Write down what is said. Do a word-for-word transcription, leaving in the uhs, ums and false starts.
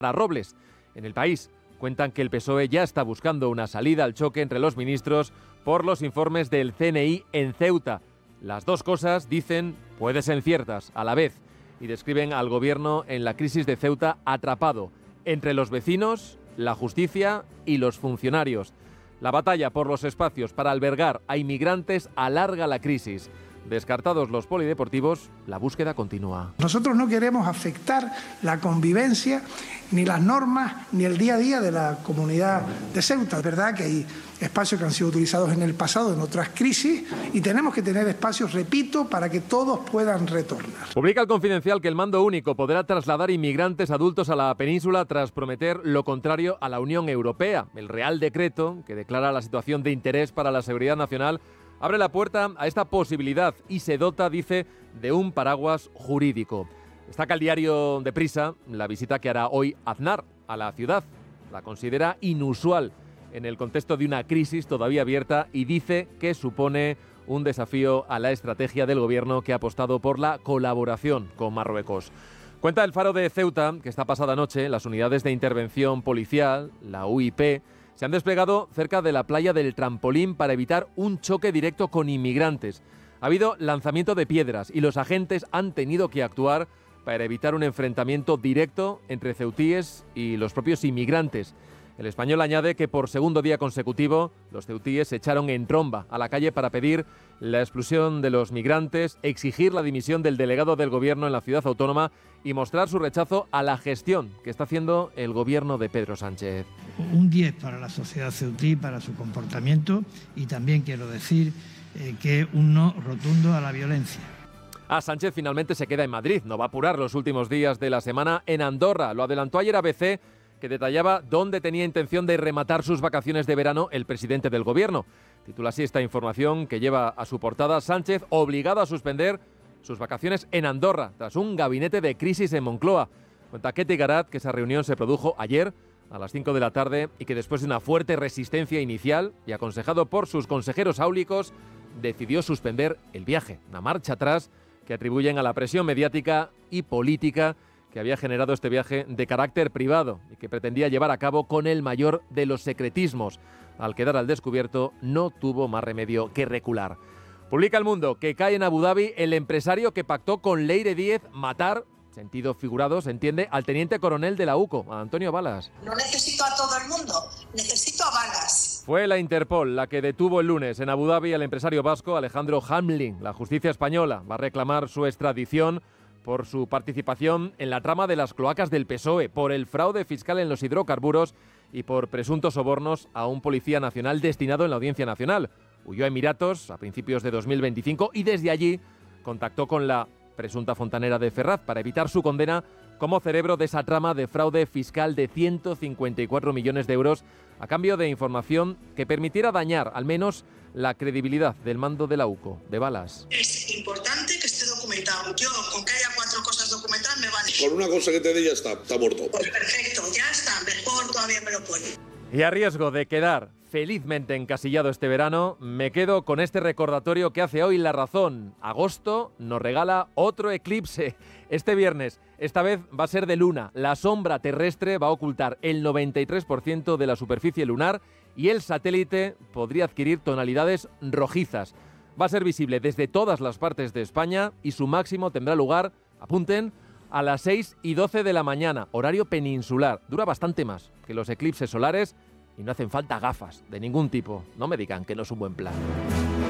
Para Robles, en El País, cuentan que el P S O E ya está buscando una salida al choque entre los ministros por los informes del C N I en Ceuta. Las dos cosas, dicen, pueden ser ciertas a la vez y describen al gobierno en la crisis de Ceuta atrapado entre los vecinos, la justicia y los funcionarios. La batalla por los espacios para albergar a inmigrantes alarga la crisis. Descartados los polideportivos, la búsqueda continúa. Nosotros no queremos afectar la convivencia, ni las normas, ni el día a día de la comunidad de Ceuta. Es verdad que hay espacios que han sido utilizados en el pasado, en otras crisis, y tenemos que tener espacios, repito, para que todos puedan retornar. Publica El Confidencial que el mando único podrá trasladar inmigrantes adultos a la península tras prometer lo contrario a la Unión Europea. El Real Decreto, que declara la situación de interés para la seguridad nacional, abre la puerta a esta posibilidad y se dota, dice, de un paraguas jurídico. Destaca el diario Deprisa la visita que hará hoy Aznar a la ciudad. La considera inusual en el contexto de una crisis todavía abierta y dice que supone un desafío a la estrategia del gobierno que ha apostado por la colaboración con Marruecos. Cuenta el Faro de Ceuta que esta pasada noche las unidades de intervención policial, la U I P, se han desplegado cerca de la playa del Trampolín para evitar un choque directo con inmigrantes. Ha habido lanzamiento de piedras y los agentes han tenido que actuar para evitar un enfrentamiento directo entre ceutíes y los propios inmigrantes. El Español añade que por segundo día consecutivo los ceutíes se echaron en tromba a la calle para pedir la expulsión de los migrantes, exigir la dimisión del delegado del gobierno en la ciudad autónoma y mostrar su rechazo a la gestión que está haciendo el gobierno de Pedro Sánchez. Un diez para la sociedad ceutí, para su comportamiento, y también quiero decir eh, que un no rotundo a la violencia. Ah, Sánchez finalmente se queda en Madrid, no va a apurar los últimos días de la semana en Andorra. Lo adelantó ayer A B C, que detallaba dónde tenía intención de rematar sus vacaciones de verano el presidente del gobierno. Titula así esta información que lleva a su portada: Sánchez obligado a suspender sus vacaciones en Andorra tras un gabinete de crisis en Moncloa. Cuenta Ketty Garat que esa reunión se produjo ayer a las cinco de la tarde y que después de una fuerte resistencia inicial y aconsejado por sus consejeros áulicos decidió suspender el viaje. Una marcha atrás que atribuyen a la presión mediática y política que había generado este viaje de carácter privado y que pretendía llevar a cabo con el mayor de los secretismos. Al quedar al descubierto, no tuvo más remedio que recular. Publica El Mundo que cae en Abu Dhabi el empresario que pactó con Leire Díez matar, sentido figurado, se entiende, al teniente coronel de la UCO, a Antonio Balas. No necesito a todo el mundo, necesito a Balas. Fue la Interpol la que detuvo el lunes en Abu Dhabi al empresario vasco Alejandro Hamlin. La justicia española va a reclamar su extradición por su participación en la trama de las cloacas del P S O E, por el fraude fiscal en los hidrocarburos y por presuntos sobornos a un policía nacional destinado en la Audiencia Nacional. Huyó a Emiratos a principios de dos mil veinticinco y desde allí contactó con la presunta fontanera de Ferraz para evitar su condena como cerebro de esa trama de fraude fiscal de ciento cincuenta y cuatro millones de euros a cambio de información que permitiera dañar al menos la credibilidad del mando de la UCO, de Balas. Es importante que esté documentado. Yo, con que haya cuatro cosas documentadas, me vale. Con una cosa que te dé ya está, está muerto. Pues perfecto, ya está, mejor todavía me lo pone. Y a riesgo de quedar felizmente encasillado este verano, me quedo con este recordatorio que hace hoy La Razón. Agosto nos regala otro eclipse. Este viernes, esta vez va a ser de luna. La sombra terrestre va a ocultar el noventa y tres por ciento de la superficie lunar y el satélite podría adquirir tonalidades rojizas. Va a ser visible desde todas las partes de España y su máximo tendrá lugar, apunten, a las seis y doce de la mañana, horario peninsular. Dura bastante más que los eclipses solares y no hacen falta gafas de ningún tipo. No me digan que no es un buen plan.